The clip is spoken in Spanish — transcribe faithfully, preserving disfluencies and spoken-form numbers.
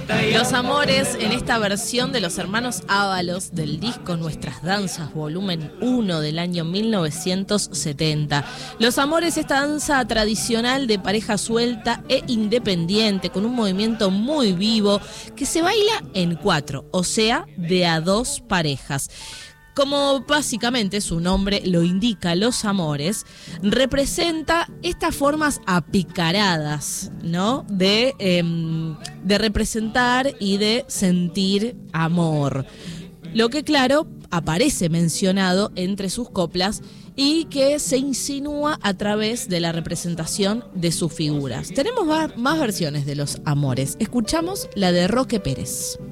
Los Amores, en esta versión de los hermanos Ábalos del disco Nuestras Danzas, volumen uno del año mil novecientos setenta. Los Amores, esta danza tradicional de pareja suelta e independiente, con un movimiento muy vivo, que se baila en cuatro, o sea, de a dos parejas. Como básicamente su nombre lo indica, Los Amores representa estas formas apicaradas, ¿no? De, eh, de representar y de sentir amor. Lo que, claro, aparece mencionado entre sus coplas y que se insinúa a través de la representación de sus figuras. Tenemos más versiones de Los Amores. Escuchamos la de Roque Pérez.